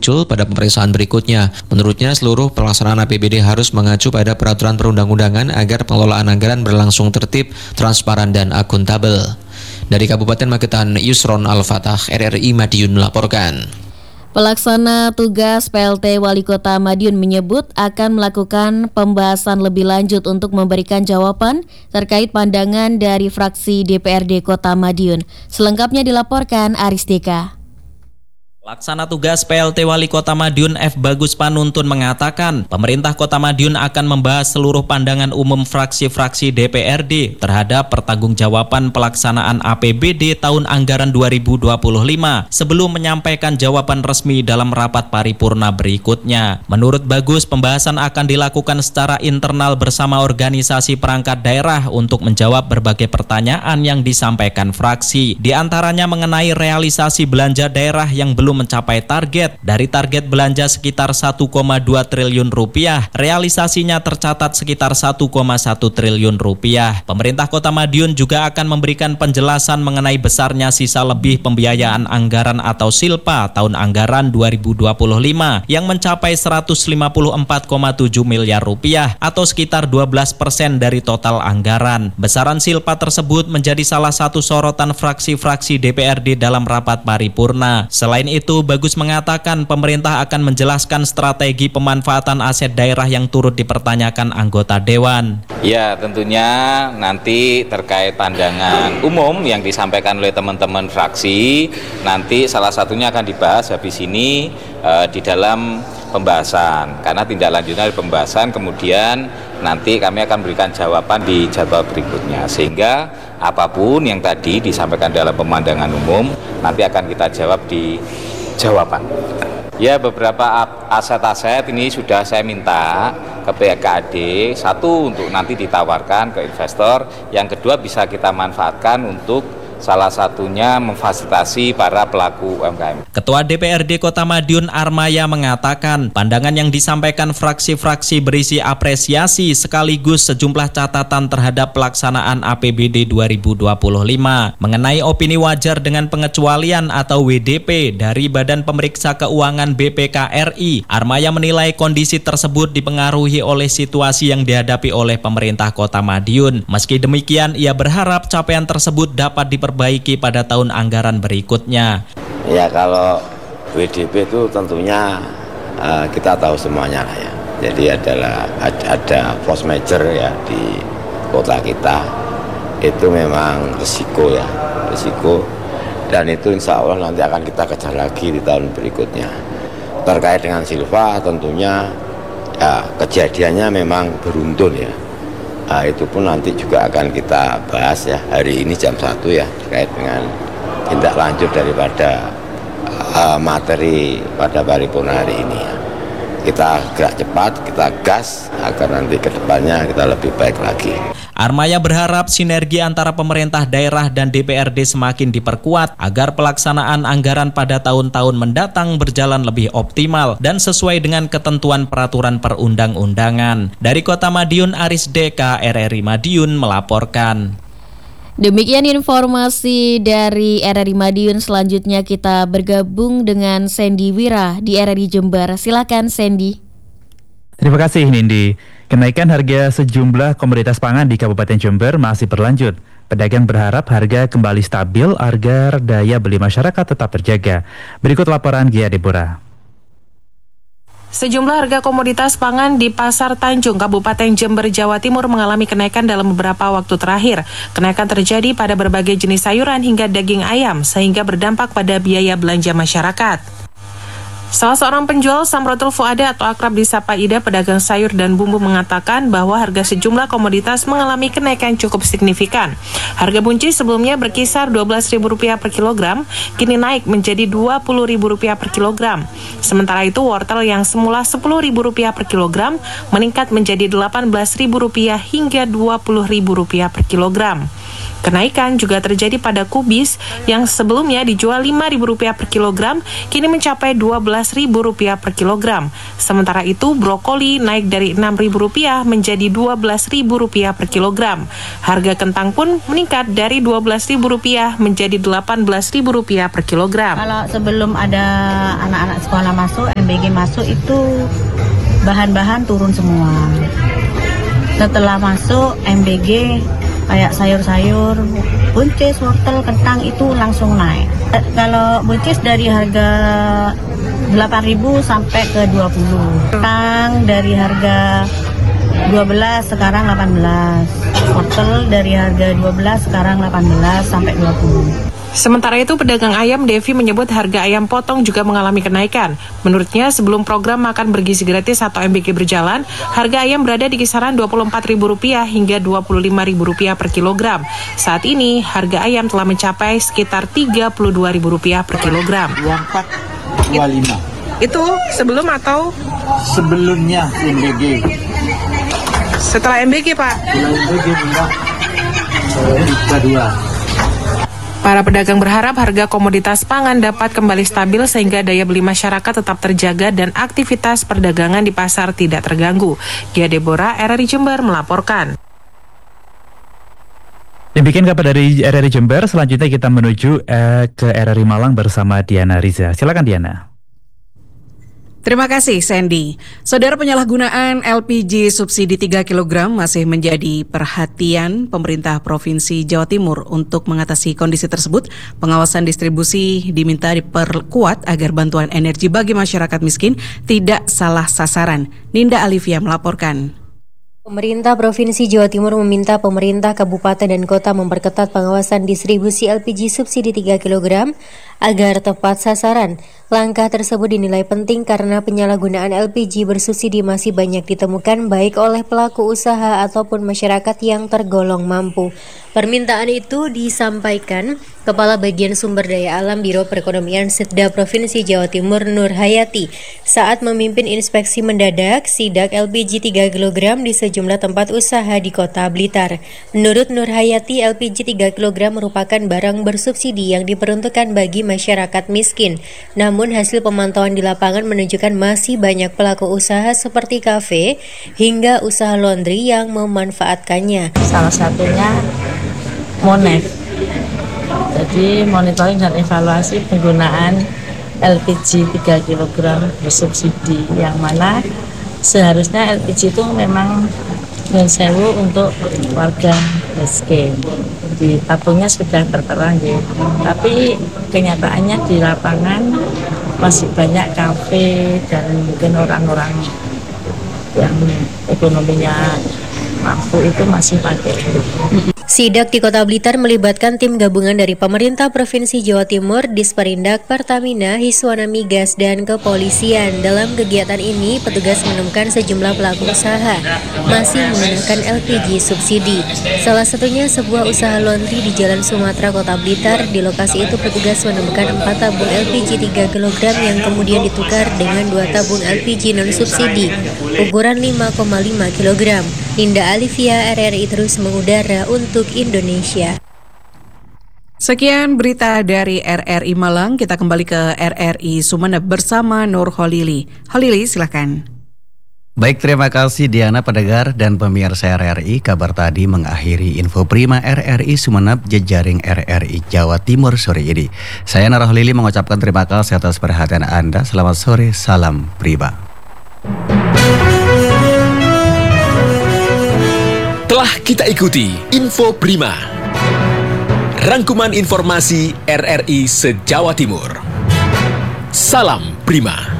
muncul pada pemeriksaan berikutnya. Menurutnya, seluruh pelaksanaan APBD harus mengacu pada peraturan perundang-undangan agar pengelolaan anggaran berlangsung tertib, transparan, dan akuntabel. Dari Kabupaten Magetan, Yusron Al-Fatah, RRI Madiun melaporkan. Pelaksana tugas PLT Wali Kota Madiun menyebut akan melakukan pembahasan lebih lanjut untuk memberikan jawaban terkait pandangan dari fraksi DPRD Kota Madiun. Selengkapnya dilaporkan Aris Deka. Pelaksana tugas PLT Wali Kota Madiun F. Bagus Panuntun mengatakan pemerintah Kota Madiun akan membahas seluruh pandangan umum fraksi-fraksi DPRD terhadap pertanggungjawaban pelaksanaan APBD tahun anggaran 2025 sebelum menyampaikan jawaban resmi dalam rapat paripurna berikutnya. Menurut Bagus, pembahasan akan dilakukan secara internal bersama organisasi perangkat daerah untuk menjawab berbagai pertanyaan yang disampaikan fraksi, di antaranya mengenai realisasi belanja daerah yang belum mencapai target. Dari target belanja sekitar 1,2 triliun rupiah, realisasinya tercatat sekitar 1,1 triliun rupiah. Pemerintah Kota Madiun juga akan memberikan penjelasan mengenai besarnya sisa lebih pembiayaan anggaran atau silpa tahun anggaran 2025 yang mencapai 154,7 miliar rupiah atau sekitar 12% dari total anggaran. Besaran silpa tersebut menjadi salah satu sorotan fraksi-fraksi DPRD dalam rapat paripurna. Selain itu, Bagus mengatakan pemerintah akan menjelaskan strategi pemanfaatan aset daerah yang turut dipertanyakan anggota Dewan. Ya, tentunya nanti terkait pandangan umum yang disampaikan oleh teman-teman fraksi, nanti salah satunya akan dibahas habis ini di dalam pembahasan. Karena tindak lanjutnya dari pembahasan, kemudian nanti kami akan berikan jawaban di jadwal berikutnya. Sehingga apapun yang tadi disampaikan dalam pemandangan umum, nanti akan kita jawab di jawaban. Ya, beberapa aset-aset ini sudah saya minta ke PKAD, satu untuk nanti ditawarkan ke investor, yang kedua bisa kita manfaatkan untuk salah satunya memfasilitasi para pelaku UMKM. Ketua DPRD Kota Madiun Armaya mengatakan pandangan yang disampaikan fraksi-fraksi berisi apresiasi sekaligus sejumlah catatan terhadap pelaksanaan APBD 2025. Mengenai opini wajar dengan pengecualian atau WDP dari Badan Pemeriksa Keuangan BPK RI, Armaya menilai kondisi tersebut dipengaruhi oleh situasi yang dihadapi oleh pemerintah Kota Madiun. Meski demikian, ia berharap capaian tersebut dapat diperbaiki pada tahun anggaran berikutnya. Ya, kalau WDP itu tentunya kita tahu semuanya lah ya. Jadi ada force major ya di kota kita. Itu memang risiko ya, risiko. Dan itu insya Allah nanti akan kita kejar lagi di tahun berikutnya. Terkait dengan silva tentunya ya kejadiannya memang beruntun ya. Itu pun nanti juga akan kita bahas ya hari ini jam 1 ya terkait dengan tindak lanjut daripada materi pada paripurna hari ini ya. Kita gerak cepat, kita gas agar nanti ke depannya kita lebih baik lagi. Armaya berharap sinergi antara pemerintah daerah dan DPRD semakin diperkuat agar pelaksanaan anggaran pada tahun-tahun mendatang berjalan lebih optimal dan sesuai dengan ketentuan peraturan perundang-undangan. Dari Kota Madiun, Aris Deka, RRI Madiun melaporkan. Demikian informasi dari RRI Madiun. Selanjutnya kita bergabung dengan Sandy Wira di RRI Jember. Silakan Sandy. Terima kasih Nindi. Kenaikan harga sejumlah komoditas pangan di Kabupaten Jember masih berlanjut. Pedagang berharap harga kembali stabil agar daya beli masyarakat tetap terjaga. Berikut laporan Gia Deborah. Sejumlah harga komoditas pangan di Pasar Tanjung, Kabupaten Jember, Jawa Timur mengalami kenaikan dalam beberapa waktu terakhir. Kenaikan terjadi pada berbagai jenis sayuran hingga daging ayam, sehingga berdampak pada biaya belanja masyarakat. Salah seorang penjual Samrotul Fuada atau akrab disapa Ida, pedagang sayur dan bumbu, mengatakan bahwa harga sejumlah komoditas mengalami kenaikan cukup signifikan. Harga buncis sebelumnya berkisar Rp12.000 per kilogram, kini naik menjadi Rp20.000 per kilogram. Sementara itu wortel yang semula Rp10.000 per kilogram meningkat menjadi Rp18.000 hingga Rp20.000 per kilogram. Kenaikan juga terjadi pada kubis yang sebelumnya dijual Rp5.000 per kilogram, kini mencapai Rp12.000 per kilogram. Sementara itu, brokoli naik dari Rp6.000 menjadi Rp12.000 per kilogram. Harga kentang pun meningkat dari Rp12.000 menjadi Rp18.000 per kilogram. Kalau sebelum ada anak-anak sekolah masuk, MBG masuk itu bahan-bahan turun semua. Setelah masuk MBG kayak sayur-sayur, buncis, wortel, kentang itu langsung naik. Kalau buncis dari harga 8.000 sampai ke 20. Kentang dari harga 12 sekarang 18. Wortel dari harga 12 sekarang 18 sampai 20. Sementara itu, pedagang ayam Devi menyebut harga ayam potong juga mengalami kenaikan. Menurutnya, sebelum program makan bergizi gratis atau MBG berjalan, harga ayam berada di kisaran Rp24.000 hingga Rp25.000 per kilogram. Saat ini, harga ayam telah mencapai sekitar Rp32.000 per kilogram. 24.25. Itu sebelum atau? Sebelumnya MBG. Setelah MBG, Pak? Setelah MBG enggak. Kedua. Para pedagang berharap harga komoditas pangan dapat kembali stabil sehingga daya beli masyarakat tetap terjaga dan aktivitas perdagangan di pasar tidak terganggu. Gia Deborah, RRI Jember melaporkan. Demikian kabar dari RRI Jember. Selanjutnya kita menuju ke RRI Malang bersama Diana Riza. Silakan Diana. Terima kasih, Sandy. Saudara, penyalahgunaan LPG subsidi 3 kg masih menjadi perhatian pemerintah Provinsi Jawa Timur. Untuk mengatasi kondisi tersebut, pengawasan distribusi diminta diperkuat agar bantuan energi bagi masyarakat miskin tidak salah sasaran. Ninda Alivia melaporkan. Pemerintah Provinsi Jawa Timur meminta pemerintah kabupaten dan kota memperketat pengawasan distribusi LPG subsidi 3 kg agar tepat sasaran. Langkah tersebut dinilai penting karena penyalahgunaan LPG bersubsidi masih banyak ditemukan baik oleh pelaku usaha ataupun masyarakat yang tergolong mampu. Permintaan itu disampaikan Kepala Bagian Sumber Daya Alam Biro Perekonomian Setda Provinsi Jawa Timur Nur Hayati saat memimpin inspeksi mendadak sidak LPG 3 kg di sejumlah tempat usaha di Kota Blitar. Menurut Nur Hayati, LPG 3 kg merupakan barang bersubsidi yang diperuntukkan bagi masyarakat miskin. Namun hasil pemantauan di lapangan menunjukkan masih banyak pelaku usaha seperti kafe hingga usaha laundry yang memanfaatkannya. Salah satunya Monev. Jadi monitoring dan evaluasi penggunaan LPG 3 kg bersubsidi, yang mana seharusnya LPG itu memang sewu untuk warga miskin. Di tabungnya sudah tertera, tapi kenyataannya di lapangan masih banyak kafe dan mungkin orang-orang yang ekonominya mampu itu masih pakai itu. Sidak di Kota Blitar melibatkan tim gabungan dari pemerintah Provinsi Jawa Timur, Disperindak, Pertamina, Hiswana Migas, dan kepolisian. Dalam kegiatan ini, petugas menemukan sejumlah pelaku usaha masih menggunakan LPG subsidi. Salah satunya sebuah usaha laundry di Jalan Sumatera, Kota Blitar. Di lokasi itu, petugas menemukan 4 tabung LPG 3 kg yang kemudian ditukar dengan 2 tabung LPG non-subsidi, ukuran 5,5 kg. Ninda Alivia, RRI terus mengudara untuk Indonesia. Sekian berita dari RRI Malang. Kita kembali ke RRI Sumeneb bersama Nur Holili. Holili, silakan. Baik, terima kasih Diana, pendengar dan pemirsa RRI. Kabar tadi mengakhiri info prima RRI Sumeneb jejaring RRI Jawa Timur sore ini. Saya Nur Holili mengucapkan terima kasih atas perhatian Anda. Selamat sore, salam prima. Telah kita ikuti Info Prima, rangkuman informasi RRI se-Jawa Timur. Salam Prima.